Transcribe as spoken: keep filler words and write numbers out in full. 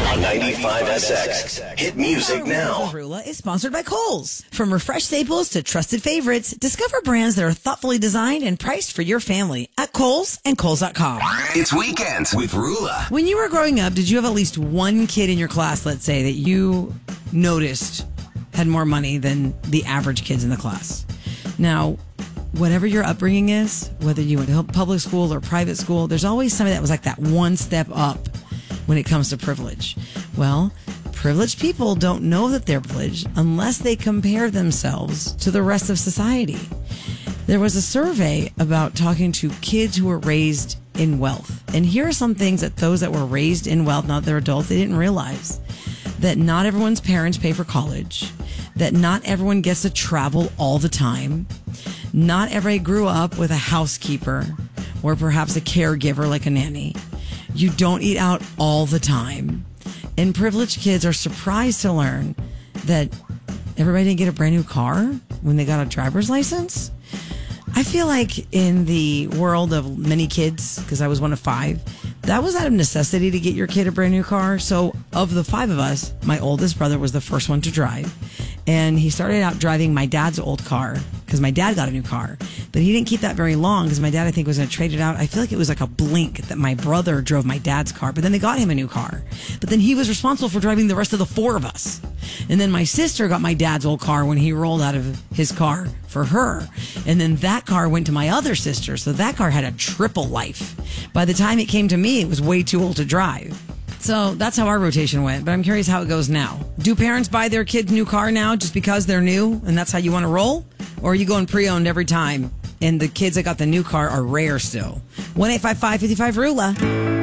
on ninety-five S X. Hit music now. Rula is sponsored by Kohl's. From refreshed staples to trusted favorites, discover brands that are thoughtfully designed and priced for your family at Kohl's and Kohl's dot com. It's Weekends with Rula. When you were growing up, did you have at least one kid in your class, let's say, that you noticed had more money than the average kids in the class? Now, whatever your upbringing is, whether you went to public school or private school, there's always somebody that was like that one step up when it comes to privilege. Well, privileged people don't know that they're privileged unless they compare themselves to the rest of society. There was a survey about talking to kids who were raised in wealth. And here are some things that those that were raised in wealth, now that they're adults, they didn't realize. That not everyone's parents pay for college. That not everyone gets to travel all the time. Not everybody grew up with a housekeeper or perhaps a caregiver like a nanny. You don't eat out all the time. And privileged kids are surprised to learn that everybody didn't get a brand new car when they got a driver's license. I feel like in the world of many kids, because I was one of five, that was out of necessity to get your kid a brand new car. So of the five of us, my oldest brother was the first one to drive. And he started out driving my dad's old car because my dad got a new car. But he didn't keep that very long because my dad, I think, was going to trade it out. I feel like it was like a blink that my brother drove my dad's car. But then they got him a new car. But then he was responsible for driving the rest of the four of us. And then my sister got my dad's old car when he rolled out of his car for her. And then that car went to my other sister. So that car had a triple life. By the time it came to me, it was way too old to drive. So that's how our rotation went. But I'm curious how it goes now. Do parents buy their kids new car now just because they're new and that's how you want to roll? Or are you going pre-owned every time and the kids that got the new car are rare still? one eight five five, five five, R U L A.